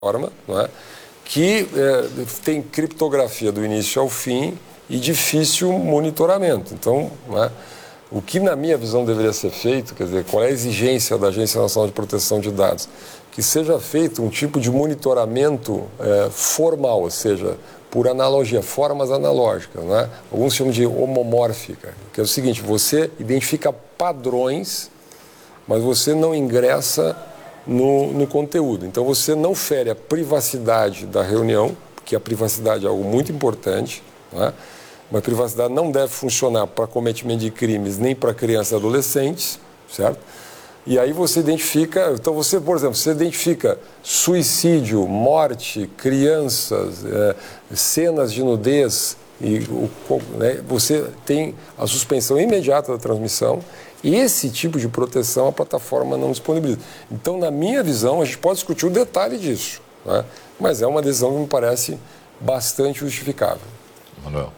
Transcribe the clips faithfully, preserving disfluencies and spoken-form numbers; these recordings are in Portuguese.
plataforma, não é? que é, tem criptografia do início ao fim e difícil monitoramento. Então, não é? O que na minha visão deveria ser feito, quer dizer, qual é a exigência da Agência Nacional de Proteção de Dados? Que seja feito um tipo de monitoramento é, formal, ou seja, por analogia, formas analógicas, né? Alguns chamam de homomórfica, que é o seguinte, você identifica padrões, mas você não ingressa no, no conteúdo. Então, você não fere a privacidade da reunião, porque a privacidade é algo muito importante, né? Mas a privacidade não deve funcionar para cometimento de crimes nem para crianças e adolescentes, certo? E aí você identifica, então você, por exemplo, você identifica suicídio, morte, crianças, é, cenas de nudez, e o, né, você tem a suspensão imediata da transmissão, e esse tipo de proteção a plataforma não disponibiliza. Então, na minha visão, a gente pode discutir o detalhe disso, né? Mas é uma decisão que me parece bastante justificável. Manuel.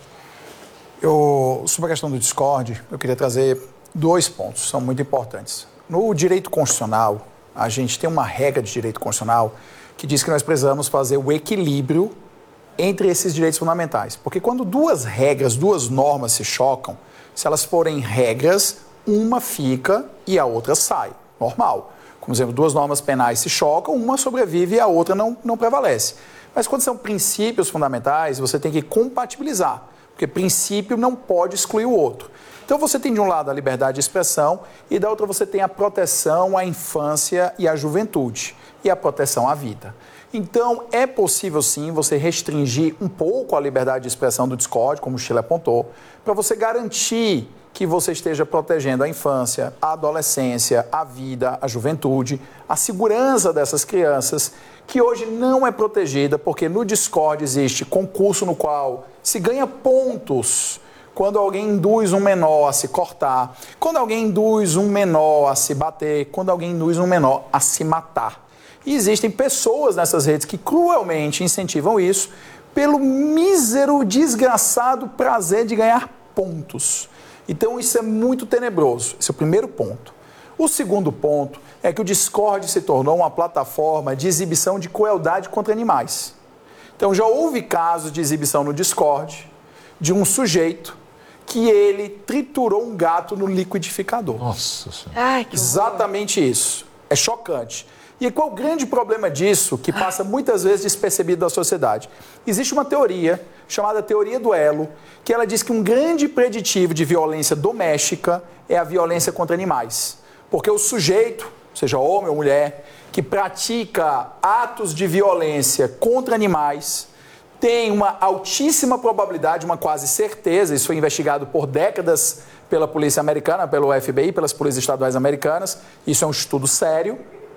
Eu, sobre a questão do Discord, eu queria trazer dois pontos, são muito importantes. No direito constitucional, a gente tem uma regra de direito constitucional que diz que nós precisamos fazer o equilíbrio entre esses direitos fundamentais. Porque quando duas regras, duas normas se chocam, se elas forem regras, uma fica e a outra sai. Normal. Como exemplo, duas normas penais se chocam, uma sobrevive e a outra não, não prevalece. Mas quando são princípios fundamentais, você tem que compatibilizar. Porque princípio não pode excluir o outro. Então você tem de um lado a liberdade de expressão e da outra você tem a proteção à infância e à juventude e a proteção à vida. Então é possível sim você restringir um pouco a liberdade de expressão do Discord, como o Chile apontou, para você garantir que você esteja protegendo a infância, a adolescência, a vida, a juventude, a segurança dessas crianças, que hoje não é protegida, porque no Discord existe concurso no qual se ganha pontos quando alguém induz um menor a se cortar, quando alguém induz um menor a se bater, quando alguém induz um menor a se matar. E existem pessoas nessas redes que cruelmente incentivam isso pelo mísero, desgraçado prazer de ganhar pontos. Então isso é muito tenebroso. Esse é o primeiro ponto. O segundo ponto é que o Discord se tornou uma plataforma de exibição de crueldade contra animais. Então já houve casos de exibição no Discord de um sujeito que ele triturou um gato no liquidificador. Nossa Senhora. Ai, que Exatamente isso. É chocante. E qual o grande problema disso, que passa muitas vezes despercebido da sociedade? Existe uma teoria chamada teoria do elo, que ela diz que um grande preditivo de violência doméstica é a violência contra animais. Porque o sujeito, seja homem ou mulher, que pratica atos de violência contra animais, tem uma altíssima probabilidade, uma quase certeza, isso foi investigado por décadas pela polícia americana, pelo F B I, pelas polícias estaduais americanas, isso é um estudo sério.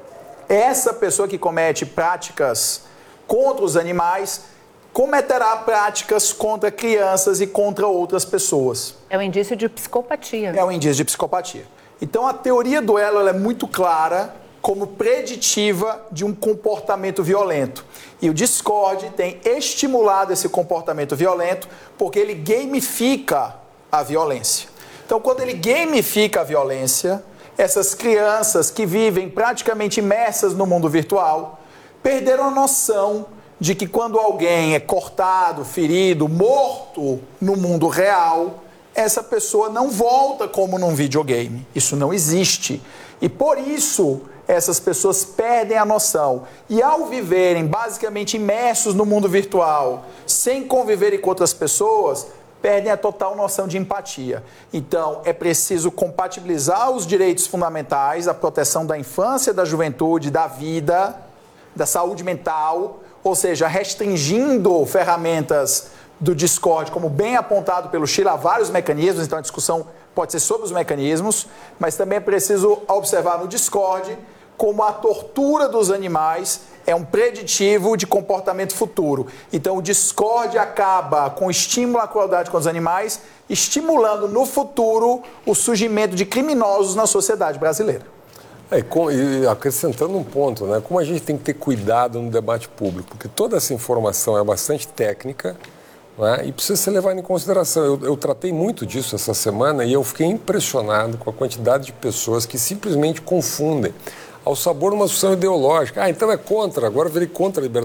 Essa pessoa que comete práticas contra os animais cometerá práticas contra crianças e contra outras pessoas. É um indício de psicopatia. É um indício de psicopatia. Então a teoria do elo ela é muito clara como preditiva de um comportamento violento. E o Discord tem estimulado esse comportamento violento porque ele gamifica a violência. Então quando ele gamifica a violência, essas crianças que vivem praticamente imersas no mundo virtual perderam a noção de que quando alguém é cortado, ferido, morto no mundo real, essa pessoa não volta como num videogame. Isso não existe. E por isso essas pessoas perdem a noção. E ao viverem basicamente imersos no mundo virtual, sem conviverem com outras pessoas, perdem a total noção de empatia. Então, é preciso compatibilizar os direitos fundamentais, a proteção da infância, da juventude, da vida, da saúde mental, ou seja, restringindo ferramentas do Discord, como bem apontado pelo Chile, há vários mecanismos, então a discussão pode ser sobre os mecanismos, mas também é preciso observar no Discord como a tortura dos animais é um preditivo de comportamento futuro. Então o Discord acaba com o estímulo à crueldade com os animais, estimulando no futuro o surgimento de criminosos na sociedade brasileira. É, com, e acrescentando um ponto, né? Como a gente tem que ter cuidado no debate público, porque toda essa informação é bastante técnica, né? E precisa ser levada em consideração. Eu, eu tratei muito disso essa semana e eu fiquei impressionado com a quantidade de pessoas que simplesmente confundem ao sabor de uma discussão ideológica. Ah, então é contra, agora eu virei contra a liberdade.